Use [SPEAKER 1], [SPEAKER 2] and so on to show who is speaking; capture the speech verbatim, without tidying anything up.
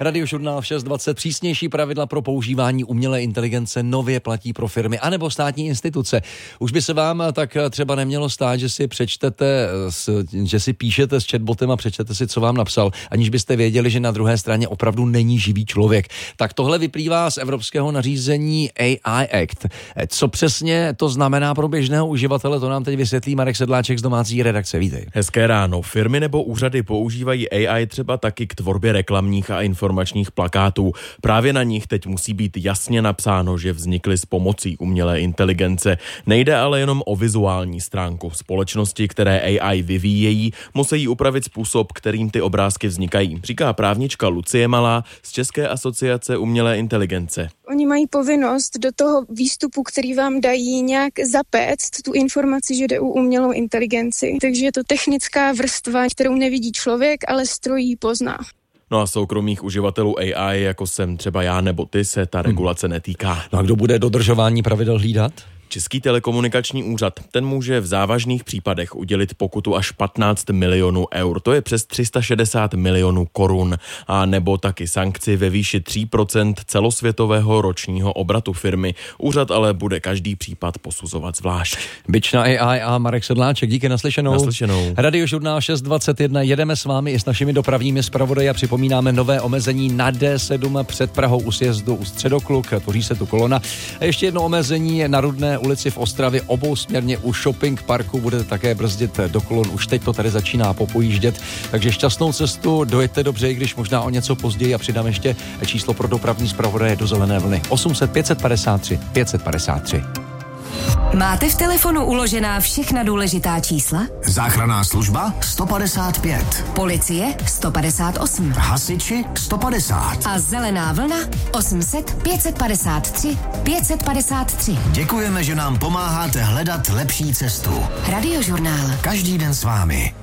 [SPEAKER 1] Radiožurnál v šest dvacet. Přísnější pravidla pro používání umělé inteligence nově platí pro firmy anebo státní instituce. Už by se vám tak třeba nemělo stát, že si přečtete, že si píšete s chatbotem a přečtete si, co vám napsal, aniž byste věděli, že na druhé straně opravdu není živý člověk. Tak tohle vyplývá z evropského nařízení A I Act. Co přesně to znamená pro běžného uživatele, to nám teď vysvětlí Marek Sedláček z domácí redakce. Vítej.
[SPEAKER 2] Hezké ráno. Firmy nebo úřady používají A I třeba taky k tvorbě reklamních a informačních plakátů. Právě na nich teď musí být jasně napsáno, že vznikly s pomocí umělé inteligence. Nejde ale jenom o vizuální stránku. Společnosti, které A I vyvíjejí, musí upravit způsob, kterým ty obrázky vznikají, říká právnička Lucie Malá z České asociace umělé inteligence.
[SPEAKER 3] Oni mají povinnost do toho výstupu, který vám dají, nějak zapéct tu informaci, že jde o umělou inteligenci. Takže je to technická vrstva, kterou nevidí člověk, ale stroj ji pozná.
[SPEAKER 2] No a soukromých uživatelů A I, jako jsem třeba já nebo ty, se ta regulace netýká.
[SPEAKER 1] No a kdo bude dodržování pravidel hlídat?
[SPEAKER 2] Český telekomunikační úřad, ten může v závažných případech udělit pokutu až patnáct milionů eur, to je přes tři sta šedesát milionů korun, a nebo taky sankci ve výši tři procenta celosvětového ročního obratu firmy. Úřad ale bude každý případ posuzovat zvlášť.
[SPEAKER 1] Bič na A I a Marek Sedláček, díky, naslyšenou.
[SPEAKER 2] Naslyšenou.
[SPEAKER 1] Radiožurnál šest dvacet jedna, jedeme s vámi i s našimi dopravními zpravodaji a připomínáme nové omezení na D sedm před Prahou u sjezdu u Středokluk, tvoří se tu kolona. A ještě jedno omezení na Rudné ulici v Ostravě obousměrně u shopping parku, budete také brzdit do kolon, už teď to tady začíná popojíždět, takže šťastnou cestu, dojeďte dobře, i když možná o něco později, a přidám ještě číslo pro dopravní zpravodaje do zelené vlny osm set pět set padesát tři pět set padesát tři.
[SPEAKER 4] Máte v telefonu uložená všechna důležitá čísla?
[SPEAKER 5] Záchranná služba sto padesát pět.
[SPEAKER 4] Policie sto padesát osm.
[SPEAKER 5] Hasiči sto padesát.
[SPEAKER 4] A zelená vlna osm set pět set padesát tři pět set padesát tři.
[SPEAKER 5] Děkujeme, že nám pomáháte hledat lepší cestu.
[SPEAKER 4] Radiožurnál.
[SPEAKER 5] Každý den s vámi.